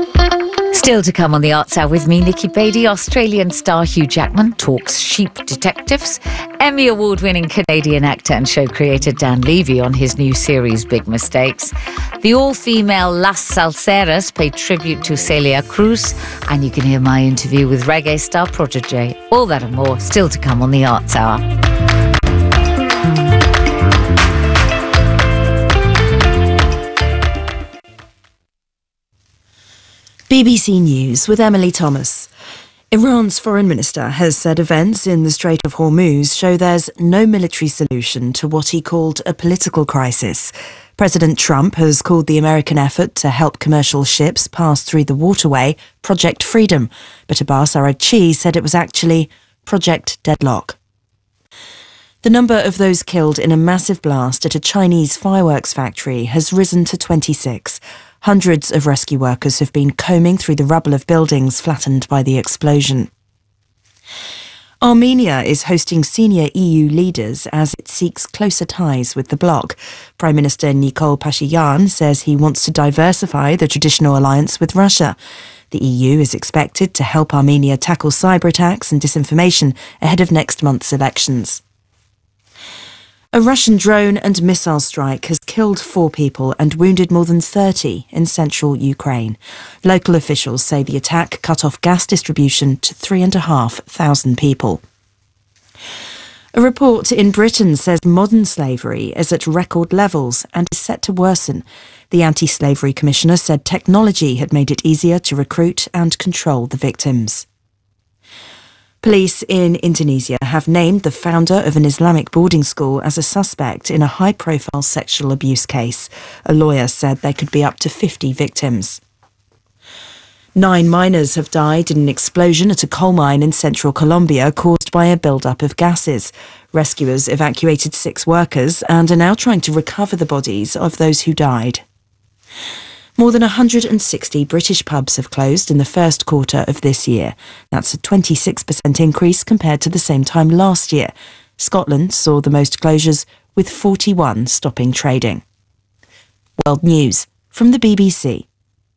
Still to come on the Arts Hour with me, Nikki Beattie. Australian star Hugh Jackman talks sheep detectives. Emmy Award-winning Canadian actor and show creator Dan Levy on his new series Big Mistakes. The all-female Las Salseras pay tribute to Celia Cruz. And you can hear my interview with reggae star Protege. All that and more still to come on the Arts Hour. BBC News with Emily Thomas. Iran's foreign minister has said events in the Strait of Hormuz show there's no military solution to what he called a political crisis. President Trump has called the American effort to help commercial ships pass through the waterway Project Freedom, but Abbas Araghchi said it was actually Project Deadlock. The number of those killed in a massive blast at a Chinese fireworks factory has risen to 26. Hundreds of rescue workers have been combing through the rubble of buildings flattened by the explosion. Armenia is hosting senior EU leaders as it seeks closer ties with the bloc. Prime Minister Nikol Pashinyan says he wants to diversify the traditional alliance with Russia. The EU is expected to help Armenia tackle cyber attacks and disinformation ahead of next month's elections. A Russian drone and missile strike has killed 4 people and wounded more than 30 in central Ukraine. Local officials say the attack cut off gas distribution to 3,500 people. A report in Britain says modern slavery is at record levels and is set to worsen. The Anti-Slavery Commissioner said technology had made it easier to recruit and control the victims. Police in Indonesia have named the founder of an Islamic boarding school as a suspect in a high-profile sexual abuse case. A lawyer said there could be up to 50 victims. 9 miners have died in an explosion at a coal mine in central Colombia caused by a build-up of gases. Rescuers evacuated 6 workers and are now trying to recover the bodies of those who died. More than 160 British pubs have closed in the first quarter of this year. That's a 26% increase compared to the same time last year. Scotland saw the most closures, with 41 stopping trading. World News from the BBC.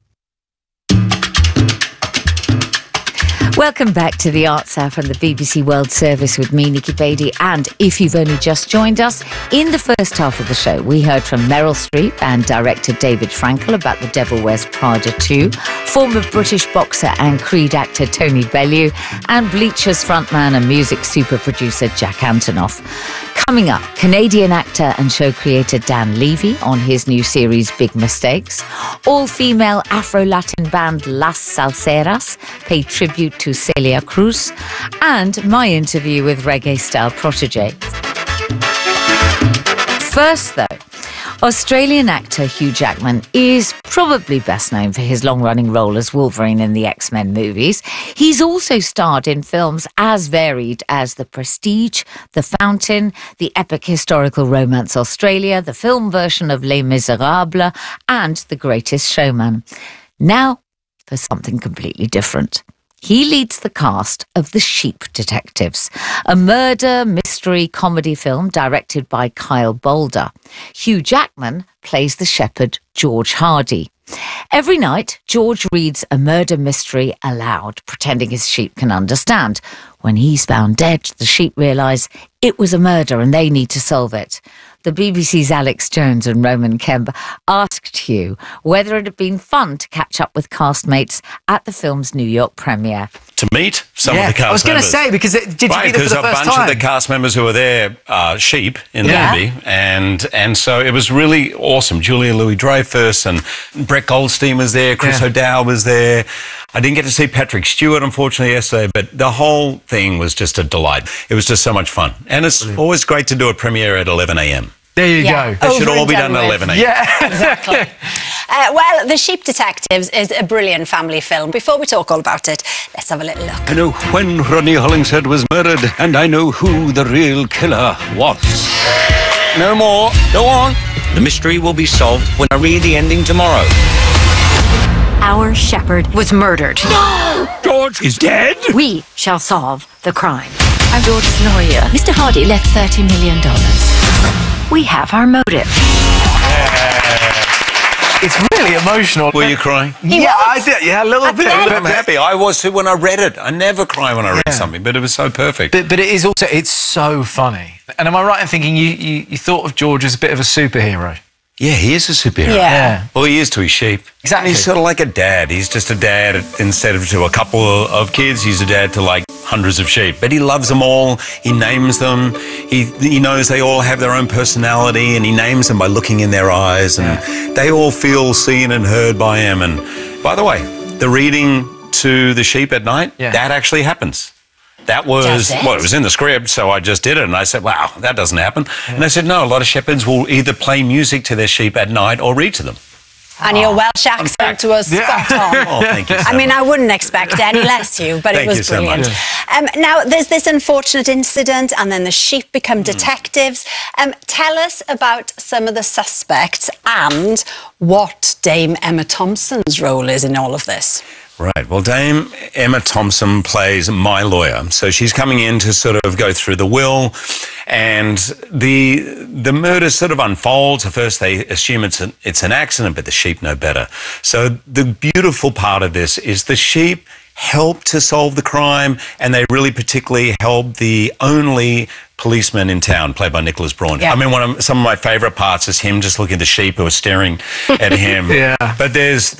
Welcome back to the Arts Hour from the BBC World Service with me, Nikki Beattie. And if you've only just joined us, in the first half of the show, we heard from Meryl Streep and director David Frankel about The Devil Wears Prada 2, former British boxer and Creed actor Tony Bellew, and Bleachers frontman and music super producer Jack Antonoff. Coming up, Canadian actor and show creator Dan Levy on his new series Big Mistakes. All-female Afro-Latin band Las Salseras pay tribute to Celia Cruz, and my interview with reggae star Protege. First though, Australian actor Hugh Jackman is probably best known for his long-running role as Wolverine in the X-Men movies. He's also starred in films as varied as The Prestige, The Fountain, the epic historical romance Australia, the film version of Les Miserables, and The Greatest Showman. Now for something completely different. He leads the cast of The Sheep Detectives, a murder mystery comedy film directed by Kyle Boulder. Hugh Jackman plays the shepherd George Hardy. Every night, George reads a murder mystery aloud, pretending his sheep can understand. When he's found dead, the sheep realise it was a murder and they need to solve it. The BBC's Alex Jones and Roman Kemp asked Hugh whether it had been fun to catch up with castmates at the film's New York premiere. To meet some of the cast members. I was going to say, because did you meet them for the first time? Because a bunch of the cast members who were there are sheep in the movie, and so it was really awesome. Julia Louis-Dreyfus and Brett Goldstein was there, Chris O'Dowd was there. I didn't get to see Patrick Stewart, unfortunately, yesterday, but the whole thing was just a delight. It was just so much fun. And it's always great to do a premiere at 11 a.m. There you go. It should all be done at 11 a.m. Yeah, exactly. Well, The Sheep Detectives is a brilliant family film. Before we talk all about it, let's have a little look. I know when Rodney Hollingshead was murdered, and I know who the real killer was. No more. Go on. The mystery will be solved when I read the ending tomorrow. Our shepherd was murdered. No! George is dead? We shall solve the crime. I'm George's lawyer. Mr. Hardy left $30 million. We have our motive. It's really emotional. Were you crying? Yeah, I did. Yeah, a little bit. I'm happy. I was too when I read it. I never cry when I read something, but it was so perfect. But it is also, it's so funny. And am I right in thinking you thought of George as a bit of a superhero? Yeah, he is a superhero. Yeah. Well, he is to his sheep. Exactly. He's sort of like a dad. He's just a dad instead of to a couple of kids. He's a dad to like hundreds of sheep. But he loves them all. He names them. He knows they all have their own personality, and he names them by looking in their eyes. And they all feel seen and heard by him. And by the way, the reading to the sheep at night, that actually happens. That was, well, it was in the script, so I just did it. And I said, wow, that doesn't happen. And they said, no, a lot of shepherds will either play music to their sheep at night or read to them. And your Welsh accent was spot on. Oh, thank you so I mean, much. I wouldn't expect any less you, but it was brilliant. Now, there's this unfortunate incident, and then the sheep become detectives. Tell us about some of the suspects and what Dame Emma Thompson's role is in all of this. Right. Well, Dame Emma Thompson plays my lawyer. So she's coming in to sort of go through the will, and the murder sort of unfolds. At first they assume it's an accident, but the sheep know better. So the beautiful part of this is the sheep help to solve the crime, and they really particularly help the only policeman in town, played by Nicholas Braun. I mean, some of my favourite parts is him just looking at the sheep who are staring at him. But there's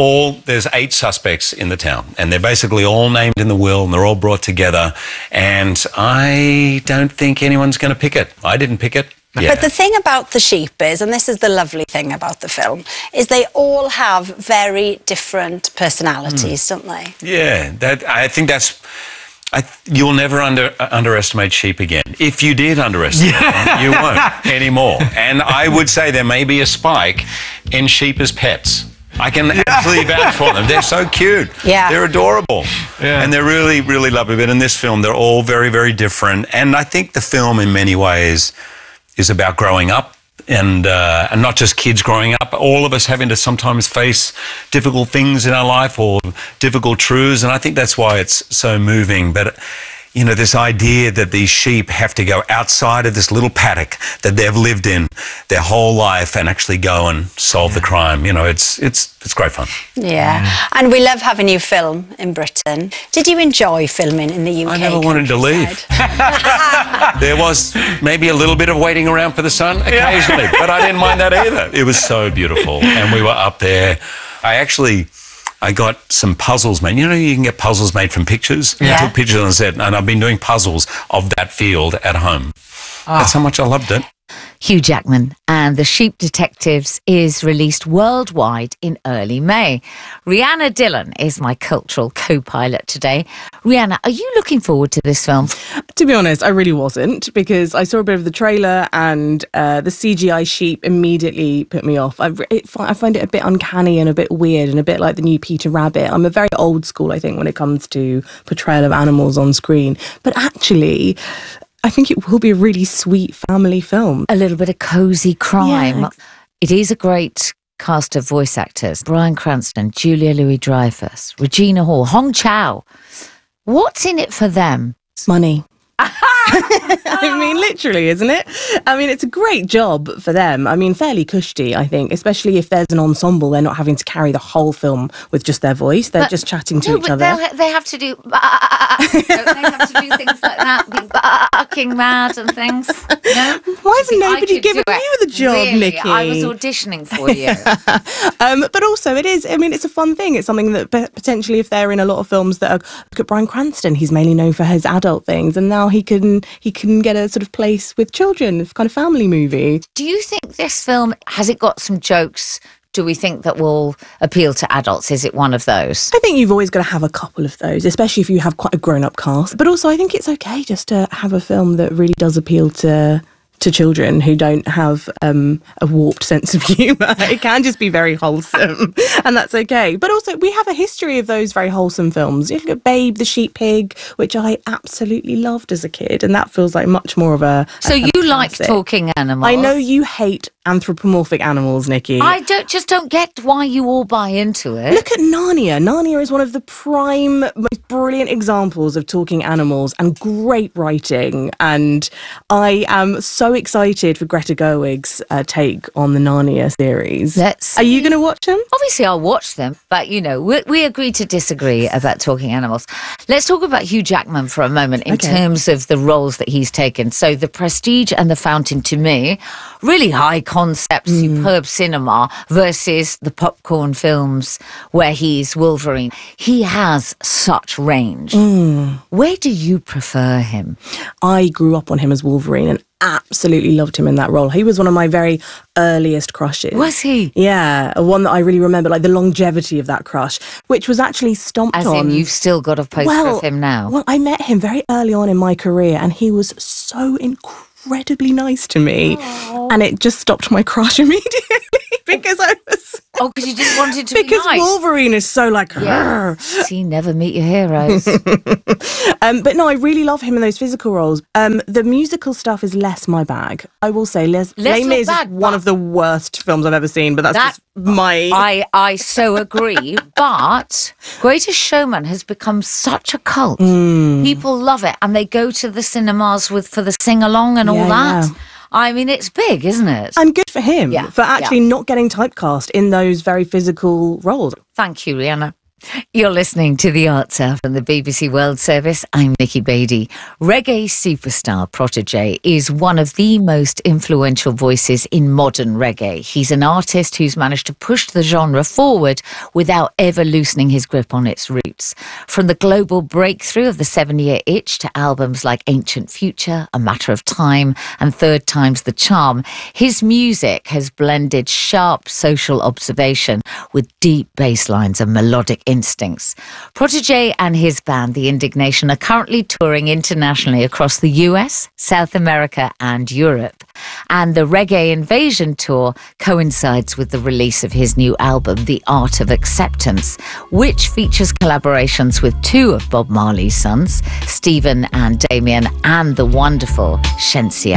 8 suspects in the town, and they're basically all named in the will, and they're all brought together. And I don't think anyone's going to pick it. I didn't pick it. But the thing about the sheep is, and this is the lovely thing about the film, is they all have very different personalities, don't they? Yeah, I think that's... you'll never underestimate sheep again. If you did underestimate them, you won't anymore. And I would say there may be a spike in sheep as pets. I can actually vouch for them. They're so cute. Yeah. They're adorable. Yeah. And they're really, really lovely. But in this film, they're all very, very different. And I think the film, in many ways, is about growing up. And not just kids growing up, all of us having to sometimes face difficult things in our life or difficult truths. And I think that's why it's so moving. But, you know, this idea that these sheep have to go outside of this little paddock that they've lived in their whole life and actually go and solve the crime, you know, it's great fun. Yeah. And we love having you film in Britain. Did you enjoy filming in the UK? I never wanted to leave. There was maybe a little bit of waiting around for the sun occasionally, but I didn't mind that either. It was so beautiful. And we were up there. I got some puzzles made. You know, you can get puzzles made from pictures. I took pictures on set, and I've been doing puzzles of that field at home. That's how much I loved it. Hugh Jackman and The Sheep Detectives is released worldwide in early May. Rihanna Dillon is my cultural co-pilot today. Rihanna, are you looking forward to this film? To be honest, I really wasn't, because I saw a bit of the trailer and the CGI sheep immediately put me off. I find it a bit uncanny and a bit weird and a bit like the new Peter Rabbit. I'm a very old school, I think, when it comes to portrayal of animals on screen. But actually, I think it will be a really sweet family film. A little bit of cosy crime. Yeah. It is a great cast of voice actors. Bryan Cranston, Julia Louis-Dreyfus, Regina Hall, Hong Chow. What's in it for them? Money. I mean, literally, isn't it? I mean, it's a great job for them. I mean, fairly cushy, I think, especially if there's an ensemble. They're not having to carry the whole film with just their voice. They're just chatting to each other. They have to do... Don't they have to do things like that? Be barking mad and things? No? Why hasn't nobody given you the job, really? Nikki? I was auditioning for you. But also, it is, I mean, it's a fun thing. It's something that potentially, if they're in a lot of films that are... Look at Bryan Cranston. He's mainly known for his adult things, and now he can get a sort of place with children, it's kind of family movie. Do you think this film, has it got some jokes, do we think, that will appeal to adults? Is it one of those? I think you've always got to have a couple of those, especially if you have quite a grown-up cast. But also I think it's okay just to have a film that really does appeal to children who don't have a warped sense of humour. It can just be very wholesome, and that's okay. But also, we have a history of those very wholesome films. You look at Babe, the Sheep Pig, which I absolutely loved as a kid, and that feels like much more of a... So you like talking animals? I know you hate anthropomorphic animals, Nikki. I don't get why you all buy into it. Look at Narnia. Narnia is one of the prime, most brilliant examples of talking animals and great writing. And I am so excited for Greta Gerwig's take on the Narnia series. Are you going to watch them? Obviously, I'll watch them, but we agree to disagree about talking animals. Let's talk about Hugh Jackman for a moment in terms of the roles that he's taken. So The Prestige and The Fountain, to me, really high concept, superb cinema versus the popcorn films where he's Wolverine. He has such range. Where do you prefer him? I grew up on him as Wolverine and absolutely loved him in that role. He was one of my very earliest crushes. Was he? Yeah, one that I really remember, like the longevity of that crush, which was actually stomped on. As in, you've still got a poster of him now? Well, I met him very early on in my career and he was so incredibly nice to me. Aww. And it just stopped my crush immediately because I was... Oh, because you didn't want it to be nice. Because Wolverine is so like... Yeah. See, never meet your heroes. But no, I really love him in those physical roles. The musical stuff is less my bag. I will say Les Mis is one of the worst films I've ever seen, but that's just my... I so agree, but Greatest Showman has become such a cult. People love it, and they go to the cinemas for the sing-along and all that. Yeah. I mean, it's big, isn't it? And good for him for actually not getting typecast in those very physical roles. Thank you, Rihanna. You're listening to The Arts Hour from the BBC World Service. I'm Nikki Beattie. Reggae superstar Protoje is one of the most influential voices in modern reggae. He's an artist who's managed to push the genre forward without ever loosening his grip on its roots. From the global breakthrough of the 7-Year Itch to albums like Ancient Future, A Matter of Time, and Third Time's the Charm, his music has blended sharp social observation with deep bass lines and melodic instincts. Protoje and his band, The Indignation, are currently touring internationally across the US, South America and Europe. And the Reggae Invasion tour coincides with the release of his new album, The Art of Acceptance, which features collaborations with two of Bob Marley's sons, Stephen and Damien, and the wonderful Shenseea.